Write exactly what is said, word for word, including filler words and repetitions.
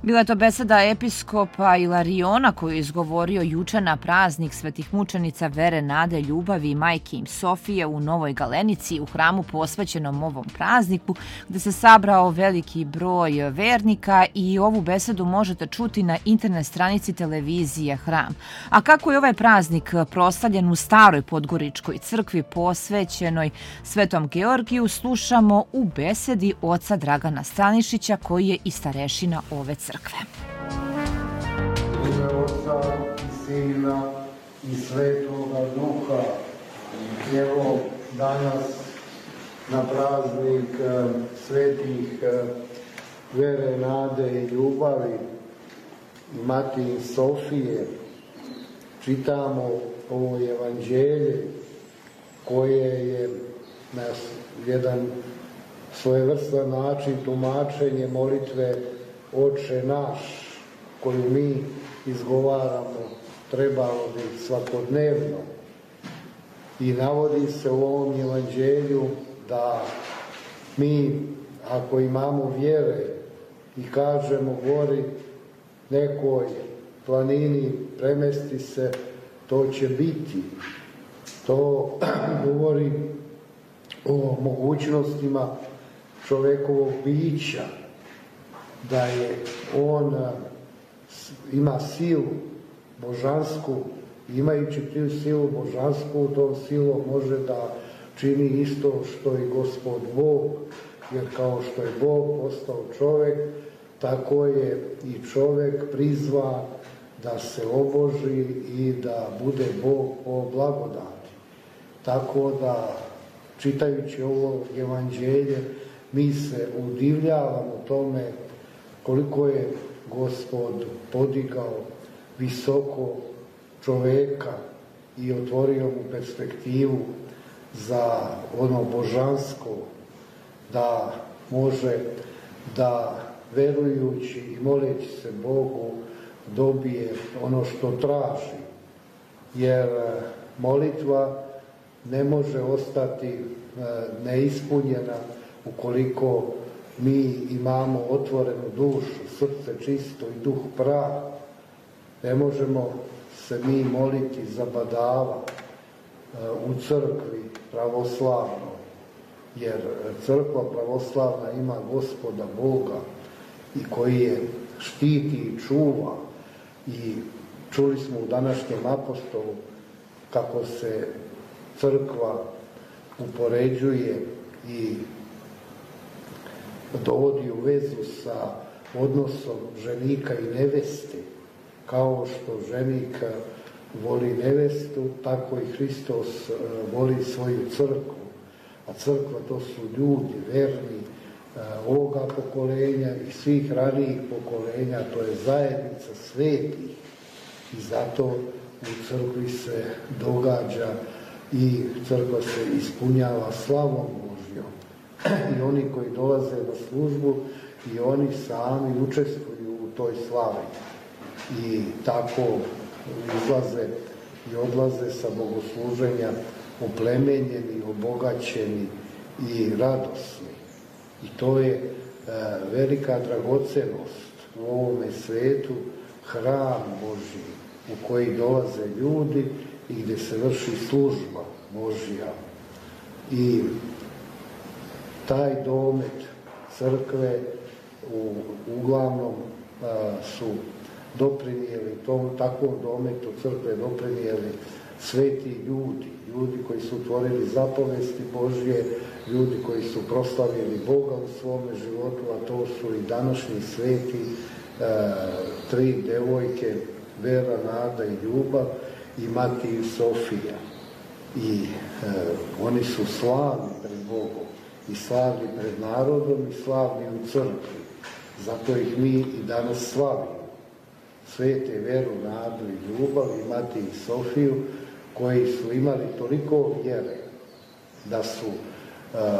Bila je to beseda episkopa Ilariona koju je izgovorio juče na praznik svetih mučenica Vere, Nade, Ljubavi i majke im Sofije u Novoj Galenici, u hramu posvećenom ovom prazniku, gde se sabrao veliki broj vernika, i ovu besedu možete čuti na internet stranici televizije Hram. A kako je ovaj praznik proslavljen u Staroj Podgoričkoj crkvi posvećenoj Svetom Georgiju, slušamo u besedi oca Dragana Stanišića, koji je i starešina ove crkve. U ime Oca i Sina i Svetoga Duha. Evo danas na praznik svetih Vere, Nade i Ljubavi i Matije Sofije čitamo ovo evanđelje koje je na jedan svojevrstan način tumačenje molitve Oče naš, koju mi izgovaramo, trebalo bi svakodnevno. I navodi se u ovom evanđelju da mi, ako imamo vjere i kažemo gori nekoj planini premesti se, to će biti. To govori o mogućnostima čovekovog bića, da je on ima silu božansku, imajući tu silu božansku, tom silom može da čini isto što i Gospod Bog, jer kao što je Bog postao čovek, tako je i čovek prizvan da se oboži i da bude Bog po blagodati. Tako da, čitajući ovo evanđelje, mi se udivljavamo tome koliko je Gospod podigao visoko čoveka i otvorio mu perspektivu za ono božansko, da može da verujući i moleći se Bogu dobije ono što traži. Jer molitva ne može ostati neispunjena ukoliko mi imamo otvorenu dušu, srce čisto i duh prav. Ne možemo se mi moliti za badava u crkvi pravoslavnoj, jer crkva pravoslavna ima Gospoda Boga i koji je štiti i čuva. I čuli smo u današnjem apostolu kako se crkva upoređuje i dovodi u vezu sa odnosom ženika i neveste. Kao što ženik voli nevestu, tako i Hristos voli svoju crkvu. A crkva to su ljudi, verni ovoga pokolenja i svih ranijih pokolenja, to je zajednica svetih. I zato u crkvi se događa i crkva se ispunjava slavom Božjom. I oni koji dolaze na službu i oni sami učestvuju u toj slavi. I tako izlaze i odlaze sa bogosluženja oplemenjeni, obogaćeni i radosni. I to je e, velika dragocenost u ovome svetu, hram Božji u koji dolaze ljudi i gdje se vrši služba Božja. I taj domet crkve u, uglavnom a, su doprinijeli, tom, takvom dometu crkve doprinijeli sveti ljudi, ljudi koji su tvorili zapovesti Božje, ljudi koji su proslavili Boga u svome životu, a to su i današnji sveti a, tri devojke, Vera, Nada i Ljubav i Matije i Sofija. I a, oni su slavni pred Bogom i slavni pred narodom i slavni u crkvi. Zato ih mi i danas slavimo. Svete Veru, Nadu i Ljubav i Matiju i Sofiju, koji su imali toliko vjere da su uh,